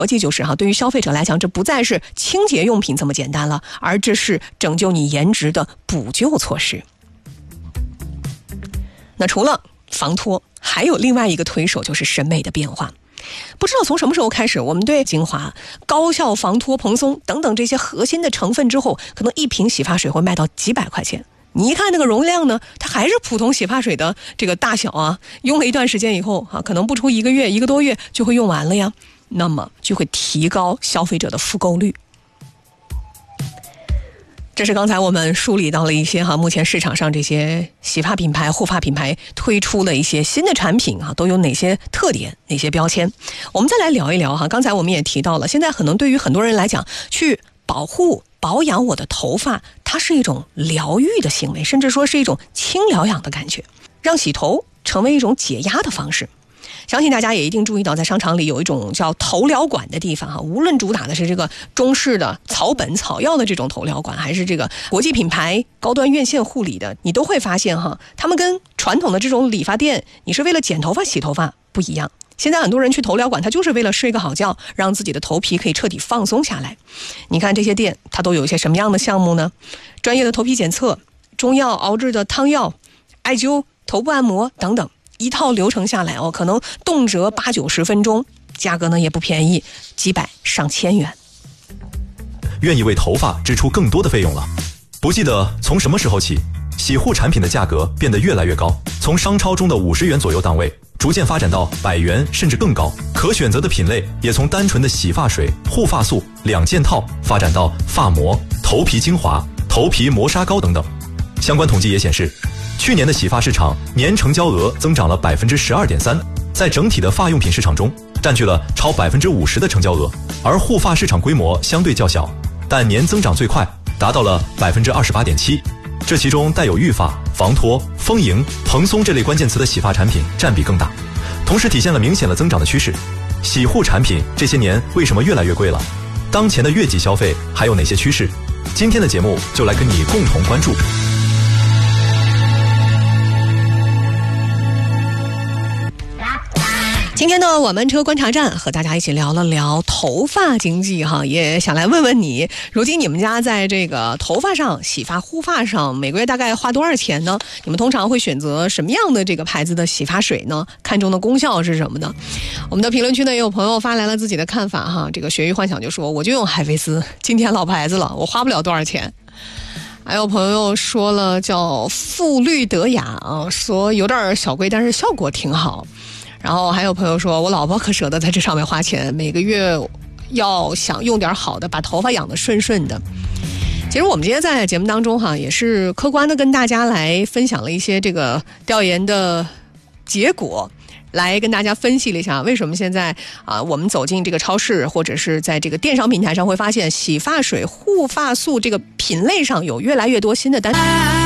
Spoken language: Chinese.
逻辑就是对于消费者来讲，这不再是清洁用品这么简单了，而这是拯救你颜值的补救措施。那除了防脱，还有另外一个推手，就是审美的变化。不知道从什么时候开始，我们对精华、高效防脱、蓬松等等这些核心的成分之后，可能一瓶洗发水会卖到几百块钱。你一看那个容量呢，它还是普通洗发水的这个大小啊，用了一段时间以后可能不出1个月、1个多月就会用完了呀，那么就会提高消费者的复购率。这是刚才我们梳理到了一些目前市场上这些洗发品牌、护发品牌推出的一些新的产品都有哪些特点、哪些标签。我们再来聊一聊刚才我们也提到了，现在可能对于很多人来讲，去保护保养我的头发，它是一种疗愈的行为，甚至说是一种轻疗养的感觉，让洗头成为一种解压的方式。相信大家也一定注意到，在商场里有一种叫头疗馆的地方无论主打的是这个中式的草本草药的这种头疗馆，还是这个国际品牌高端院线护理的，你都会发现他们跟传统的这种理发店你是为了剪头发洗头发不一样。现在很多人去头疗馆，他就是为了睡个好觉，让自己的头皮可以彻底放松下来。你看这些店它都有一些什么样的项目呢？专业的头皮检测、中药熬制的汤药、艾灸、头部按摩等等，一套流程下来可能动辄80-90分钟，价格呢也不便宜，几百上千元。 愿意为头发支出更多的费用了。不记得从什么时候起，洗护产品的价格变得越来越高，从商超中的50元左右档位，逐渐发展到100元甚至更高。可选择的品类也从单纯的洗发水、护发素2件套发展到发膜、头皮精华、头皮磨砂膏等等。相关统计也显示，去年的洗发市场年成交额增长了 12.3%， 在整体的发用品市场中占据了超 50% 的成交额。而护发市场规模相对较小，但年增长最快，达到了 28.7%。这其中带有育发、防脱、丰盈、蓬松这类关键词的洗发产品占比更大，同时体现了明显的增长的趋势。洗护产品这些年为什么越来越贵了？当前的月季消费还有哪些趋势？今天的节目就来跟你共同关注。 今天呢，我们车观察站和大家一起聊了聊头发经济也想来问问你，如今你们家在这个头发上、洗发护发上每个月大概花多少钱呢？你们通常会选择什么样的这个牌子的洗发水呢？看中的功效是什么呢？我们的评论区呢也有朋友发来了自己的看法这个学玉幻想就说，我就用海飞丝，今天老牌子了，我花不了多少钱。还有朋友说了叫馥绿德雅说有点小贵，但是效果挺好。然后还有朋友说，我老婆可舍得在这上面花钱，每个月要想用点好的，把头发养得顺顺的。其实我们今天在节目当中也是客观的跟大家来分享了一些这个调研的结果，来跟大家分析了一下为什么现在我们走进这个超市或者是在这个电商平台上会发现洗发水、护发素这个品类上有越来越多新的单品。